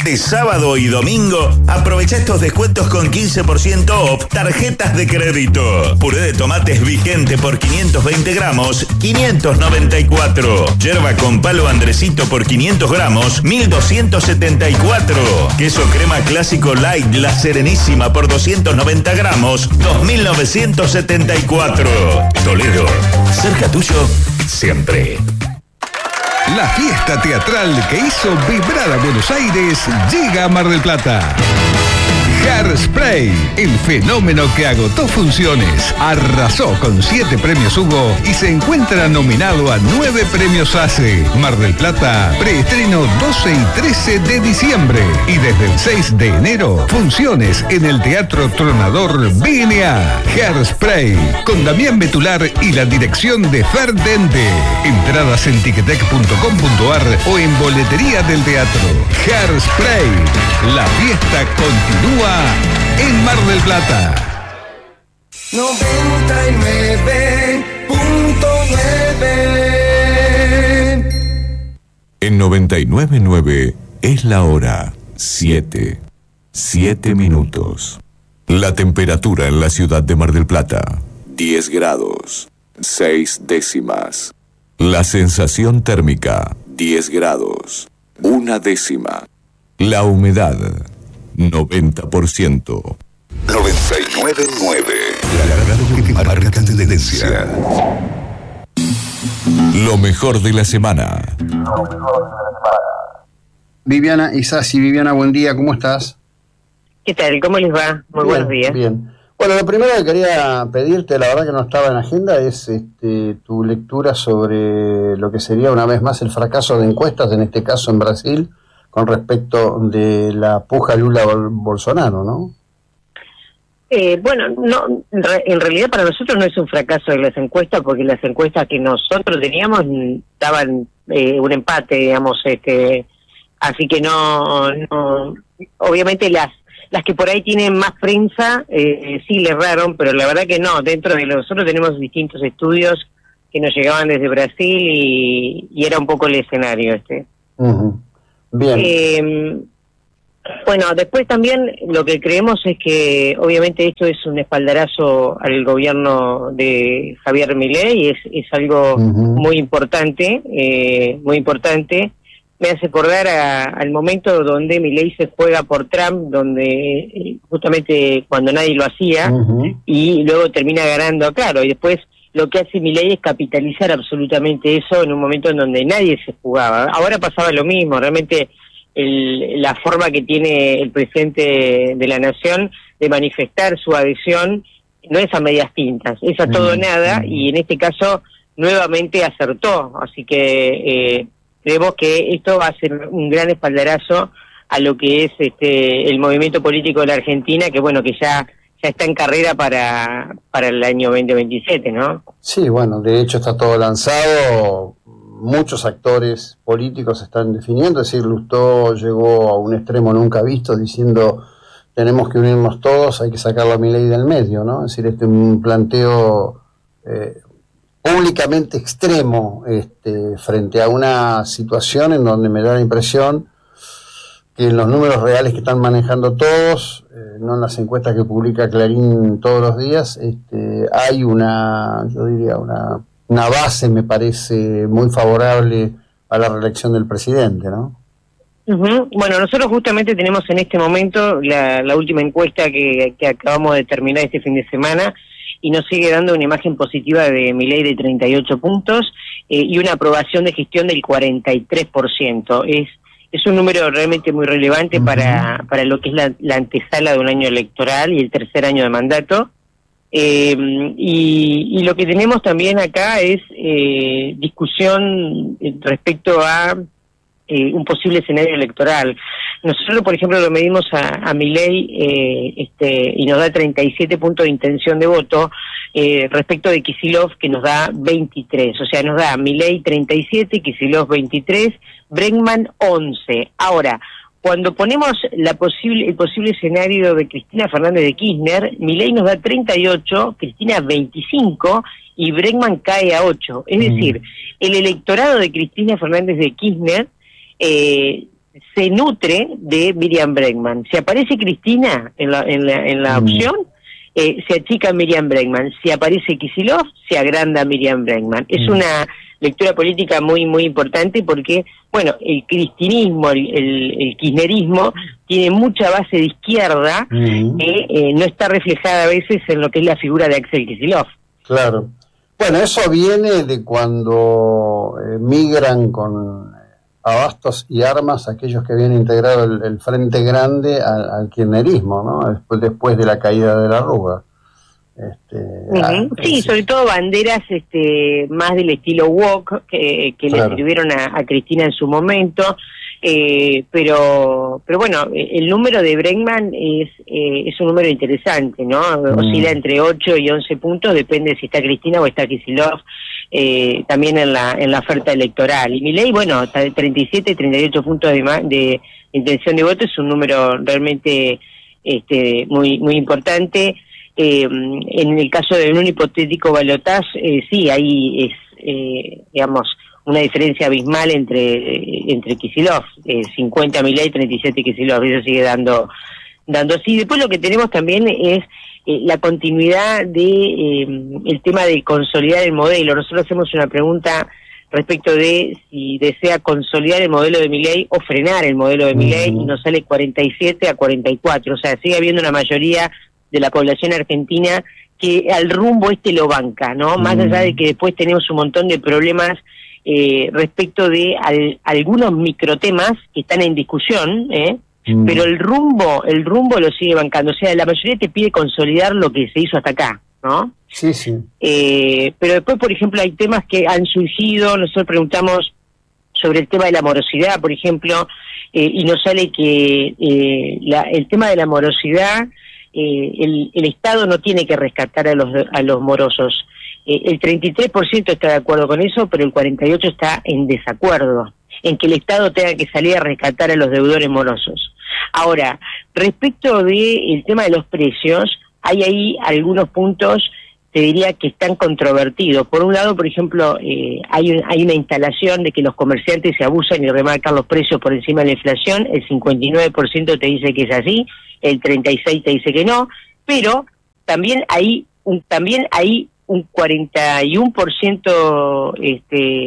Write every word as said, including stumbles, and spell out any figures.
Este sábado y domingo, aprovecha estos descuentos con quince por ciento off tarjetas de crédito. Puré de tomates vigente por quinientos veinte gramos, quinientos noventa y cuatro. Yerba con palo Andresito por quinientos gramos, mil doscientos setenta y cuatro. Queso crema clásico light La Serenísima por doscientos noventa gramos, dos mil novecientos setenta y cuatro. Toledo, cerca tuyo, siempre. La fiesta teatral que hizo vibrar a Buenos Aires llega a Mar del Plata. Hairspray, el fenómeno que agotó funciones, arrasó con siete premios Hugo y se encuentra nominado a nueve premios ACE. Mar del Plata, preestreno doce y trece de diciembre. Y desde el seis de enero, funciones en el Teatro Tronador B N A. Hairspray, con Damián Betular y la dirección de Fer Dente. Entradas en ticketek punto com punto ar o en boletería del teatro. Hairspray, la fiesta continúa en Mar del Plata. noventa y nueve punto nueve. En noventa y nueve punto nueve es la hora siete. siete minutos. La temperatura en la ciudad de Mar del Plata, diez grados, seis décimas. La sensación térmica, diez grados, una décima. La humedad, noventa por ciento. noventa y nueve punto nueve. La radio que marca tendencia. Lo mejor de la semana. Viviana Isasi, Viviana, buen día, ¿cómo estás? ¿Qué tal? ¿Cómo les va? Muy Bien, buenos días. Bien. Bueno, lo primero que quería pedirte, la verdad que no estaba en agenda, es este, tu lectura sobre lo que sería una vez más el fracaso de encuestas, en este caso en Brasil, con respecto de la puja Lula-Bolsonaro, ¿no? Eh, bueno, no, en realidad para nosotros no es un fracaso de las encuestas, porque las encuestas que nosotros teníamos daban eh, un empate, digamos, este, así que no, no, obviamente las las que por ahí tienen más prensa eh, sí le erraron, pero la verdad que no. Dentro de nosotros tenemos distintos estudios que nos llegaban desde Brasil y, y era un poco el escenario este. Uh-huh. Bien. Eh, bueno, después también lo que creemos es que obviamente esto es un espaldarazo al gobierno de Javier Milei, es, es algo uh-huh. muy importante, eh, muy importante. Me hace acordar a, al momento donde Milei se juega por Trump, donde eh, justamente cuando nadie lo hacía, uh-huh. y luego termina ganando, claro, y después lo que hace Milei es capitalizar absolutamente eso en un momento en donde nadie se jugaba. Ahora pasaba lo mismo, realmente el, la forma que tiene el presidente de la nación de manifestar su adhesión no es a medias tintas, es a todo o uh-huh. nada, y en este caso nuevamente acertó, así que eh, creemos que esto va a ser un gran espaldarazo a lo que es este el movimiento político de la Argentina, que bueno, que ya ya está en carrera para para el año veinte veintisiete, ¿no? Sí, bueno, de hecho está todo lanzado, muchos actores políticos están definiendo, es decir, Lustó llegó a un extremo nunca visto diciendo tenemos que unirnos todos, hay que sacarlo a Milei del medio, ¿no? Es decir, este es un planteo eh, públicamente extremo este, frente a una situación en donde me da la impresión que en los números reales que están manejando todos, eh, no en las encuestas que publica Clarín todos los días, este, hay una, yo diría, una, una base, me parece, muy favorable a la reelección del presidente, ¿no? Uh-huh. Bueno, nosotros justamente tenemos en este momento la, la última encuesta que, que acabamos de terminar este fin de semana, y nos sigue dando una imagen positiva de Milei de treinta y ocho puntos eh, y una aprobación de gestión del cuarenta y tres por ciento. Es es un número realmente muy relevante uh-huh. para para lo que es la, la antesala de un año electoral y el tercer año de mandato. Eh, y, y lo que tenemos también acá es eh, discusión respecto a eh, un posible escenario electoral. Nosotros, por ejemplo, lo medimos a, a Milei eh, este, y nos da treinta y siete puntos de intención de voto eh, respecto de Kicillof, que nos da veintitrés. O sea, nos da Milei treinta y siete, Kicillof veintitrés, Bregman once. Ahora, cuando ponemos la posible, el posible escenario de Cristina Fernández de Kirchner, Milei nos da treinta y ocho, Cristina veinticinco y Bregman cae a ocho. Es decir, el electorado de Cristina Fernández de Kirchner eh, se nutre de Miriam Bregman. Si aparece Cristina en la, en la, en la mm. opción, eh, se achica Miriam Bregman. Si aparece Kicillof, se agranda Miriam Bregman. Es mm. una lectura política muy muy importante porque, bueno, el cristinismo, el, el, el kirchnerismo tiene mucha base de izquierda mm. que eh, no está reflejada a veces en lo que es la figura de Axel Kicillof. Claro. Bueno, eso viene de cuando eh, migran con abastos y armas aquellos que habían integrado el, el Frente Grande al, al kirchnerismo, ¿no? Después, después de la caída de la Rúa. Este, uh-huh. ah, sí, es, sobre todo banderas este más del estilo woke que, que claro. le sirvieron a, a Cristina en su momento, eh, pero pero bueno, el número de Bregman es eh, es un número interesante, ¿no? Mm. Oscila entre ocho y once puntos, depende si está Cristina o está Kicillof, eh, también en la en la oferta electoral. Y Milei, bueno, treinta y siete, treinta y ocho puntos de, de intención de voto, es un número realmente este muy muy importante. Eh, en el caso de un hipotético balotaje, eh, sí, ahí es, eh, digamos, una diferencia abismal entre eh, entre Kicillof, eh, cincuenta Milei, treinta y siete Kicillof, eso sigue dando dando así. Después lo que tenemos también es eh, la continuidad de eh, el tema de consolidar el modelo. Nosotros hacemos una pregunta respecto de si desea consolidar el modelo de Milei o frenar el modelo de Milei, uh-huh. y nos sale cuarenta y siete a cuarenta y cuatro, o sea, sigue habiendo una mayoría de la población argentina que al rumbo este lo banca, ¿no? Mm. Más allá de que después tenemos un montón de problemas eh, respecto de al, algunos microtemas que están en discusión, ¿eh? Mm. Pero el rumbo, el rumbo lo sigue bancando, o sea, la mayoría te pide consolidar lo que se hizo hasta acá, ¿no? Sí, sí. Eh, pero después, por ejemplo, hay temas que han surgido, nosotros preguntamos sobre el tema de la morosidad, por ejemplo, eh, y nos sale que eh, la, el tema de la morosidad, Eh, el, el Estado no tiene que rescatar a los a los morosos. Eh, el treinta y tres por ciento está de acuerdo con eso, pero el cuarenta y ocho por ciento está en desacuerdo, en que el Estado tenga que salir a rescatar a los deudores morosos. Ahora, respecto del tema de los precios, hay ahí algunos puntos, te diría, que están controvertidos. Por un lado, por ejemplo, eh, hay, un, hay una instalación de que los comerciantes se abusan y remarcan los precios por encima de la inflación, el cincuenta y nueve por ciento te dice que es así, el treinta y seis por ciento te dice que no, pero también hay un, también hay un cuarenta y uno por ciento este